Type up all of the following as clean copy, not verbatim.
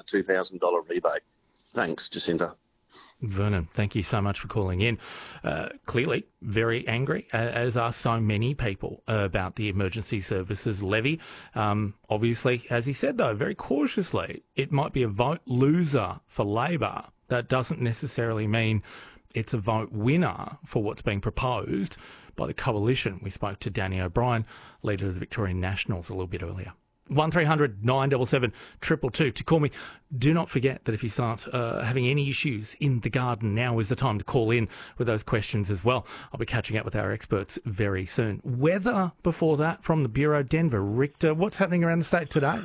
$2,000 rebate. Thanks, Jacinta. Vernon, thank you so much for calling in. Clearly very angry, as are so many people, about the emergency services levy. Obviously, as he said, though, very cautiously, it might be a vote loser for Labor. That doesn't necessarily mean it's a vote winner for what's being proposed by the coalition. We spoke to Danny O'Brien, leader of the Victorian Nationals, a little bit earlier. 1300 977 222 to call me. Do not forget that if you start having any issues in the garden, now is the time to call in with those questions as well. I'll be catching up with our experts very soon. Weather before that from the Bureau. Denver Richter, what's happening around the state today?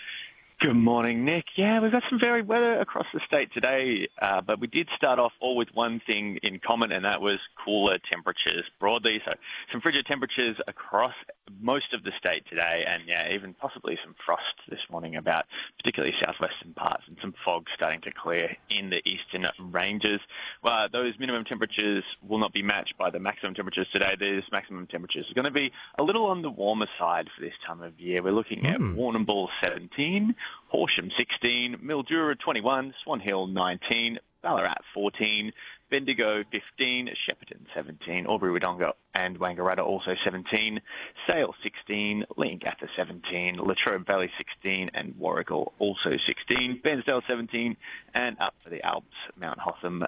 Good morning, Nick. Yeah, we've got some varied weather across the state today, but we did start off all with one thing in common, and that was cooler temperatures broadly. So some frigid temperatures across most of the state today, and yeah, even possibly some frost this morning about particularly southwestern parts, and some fog starting to clear in the eastern ranges. Well, those minimum temperatures will not be matched by the maximum temperatures today. These maximum temperatures are going to be a little on the warmer side for this time of year. We're looking at Warrnambool 17, Horsham 16, Mildura 21, Swan Hill 19, Ballarat 14, Bendigo 15, Shepparton 17, Albury-Wodonga and Wangaratta also 17, Sale 16, Leongatha 17, Latrobe Valley 16 and Warragul also 16, Bairnsdale 17 and up for the Alps, Mount Hotham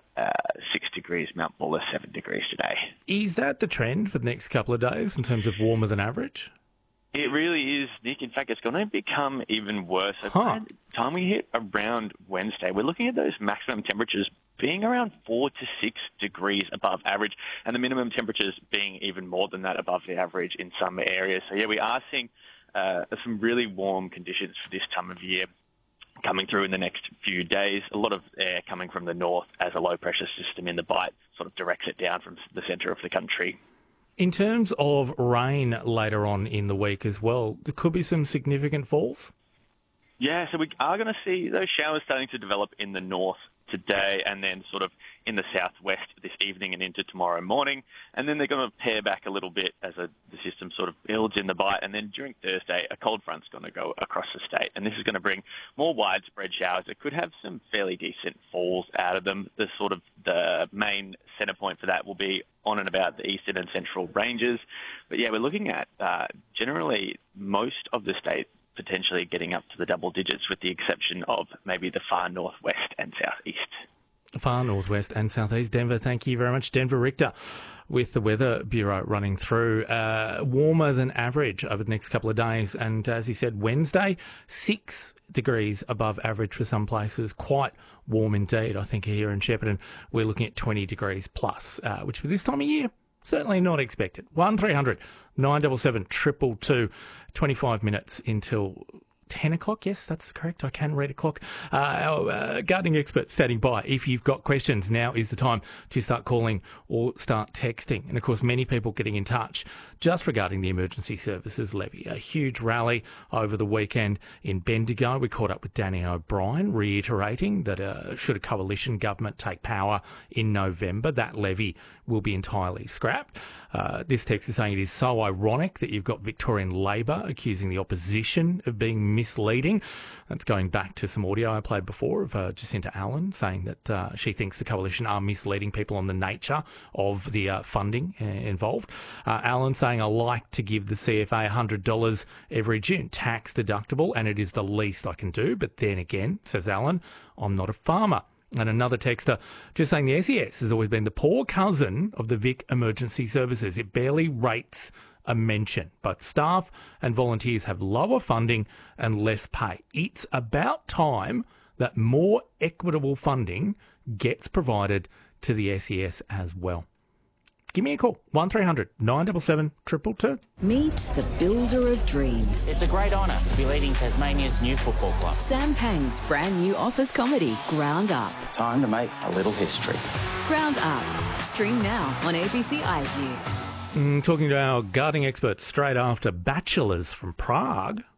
6 degrees, Mount Buller 7 degrees today. Is that the trend for the next couple of days in terms of warmer than average? It really is, Nick. In fact, it's going to become even worse. By the time we hit around Wednesday, we're looking at those maximum temperatures being around 4 to 6 degrees above average, and the minimum temperatures being even more than that above the average in some areas. So, yeah, we are seeing some really warm conditions for this time of year coming through in the next few days. A lot of air coming from the north as a low-pressure system in the Bight sort of directs it down from the centre of the country. In terms of rain later on in the week as well, there could be some significant falls? Yeah, so we are going to see those showers starting to develop in the north today and then sort of in the southwest this evening and into tomorrow morning. And then they're going to pare back a little bit as the system sort of builds in the Bight. And then during Thursday, a cold front's going to go across the state. And this is going to bring more widespread showers that could have some fairly decent falls out of them. The main centre point for that will be on and about the eastern and central ranges. But yeah, we're looking at generally most of the state potentially getting up to the double digits, with the exception of maybe the far northwest and southeast. Far northwest and southeast. Denver, thank you very much. Denver Richter with the Weather Bureau running through. Warmer than average over the next couple of days. And as he said, Wednesday, 6 degrees above average for some places. Quite warm indeed. I think here in Shepparton, we're looking at 20 degrees plus, which for this time of year, certainly not expected. 1300 977 222, 25 minutes until 10 o'clock. Yes, that's correct. I can read a clock. Our gardening expert standing by. If you've got questions, now is the time to start calling or start texting. And of course, many people getting in touch just regarding the emergency services levy. A huge rally over the weekend in Bendigo. We caught up with Danny O'Brien, reiterating that should a coalition government take power in November, that levy will be entirely scrapped. This text is saying it is so ironic that you've got Victorian Labor accusing the opposition of being misleading. That's going back to some audio I played before of Jacinta Allen saying that she thinks the coalition are misleading people on the nature of the funding involved. Allen saying, I like to give the CFA $100 every June, tax deductible, and it is the least I can do. But then again, says Allen, I'm not a farmer. And another texter just saying the SES has always been the poor cousin of the Vic Emergency Services. It barely rates a mention. Both staff and volunteers have lower funding and less pay. It's about time that more equitable funding gets provided to the SES as well. Give me a call, 1300 977 222. Meet the builder of dreams. It's a great honour to be leading Tasmania's new football club. Sam Pang's brand new office comedy, Ground Up. Time to make a little history. Ground Up. Stream now on ABC iView. Talking to our gardening experts straight after Bachelors from Prague.